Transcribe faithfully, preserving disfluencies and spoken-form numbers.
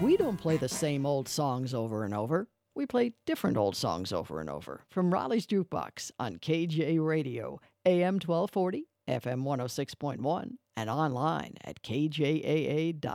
We don't play the same old songs over and over. We play different old songs over and over from Raleigh's Jukebox on K J Radio, A M twelve forty, F M one oh six point one, and online at k j a a dot com.